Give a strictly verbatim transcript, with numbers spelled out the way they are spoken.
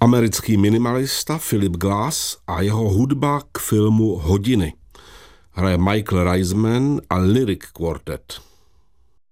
Americký minimalista Philip Glass a jeho hudba k filmu Hodiny. Hraje Michael Reisman a Lyric Quartet.